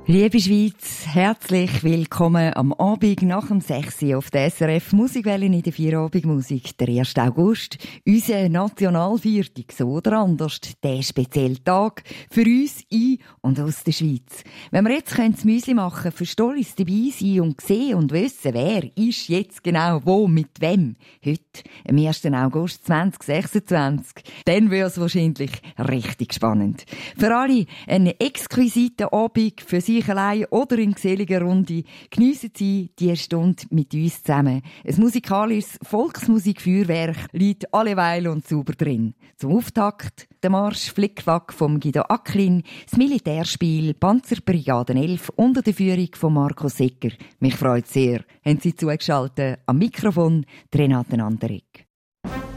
Liebe Schweiz, herzlich willkommen am Abend nach dem 6 Uhr auf der SRF Musikwelle in der Feierabendmusik. Der 1. August, unser Nationalviertag, so oder anders, der spezielle Tag für uns in und aus der Schweiz. Wenn wir jetzt das Müsli machen, für Stolz dabei sein und sehen und wissen, wer ist jetzt genau wo, mit wem, heute, am 1. August 2026, dann wird es wahrscheinlich richtig spannend. Für alle einen exquisiten Abend für sich allein oder in geselliger Runde. Geniessen Sie diese Stunde mit uns zusammen. Ein musikalisches Volksmusikfeuerwerk liegt alleweil und sauber drin. Zum Auftakt der Marsch Flickflack vom Guido Acklin, das Militärspiel Panzerbrigaden 11 unter der Führung von Marco Secker. Mich freut sehr, haben Sie zugeschaltet am Mikrofon Renate Anderegg.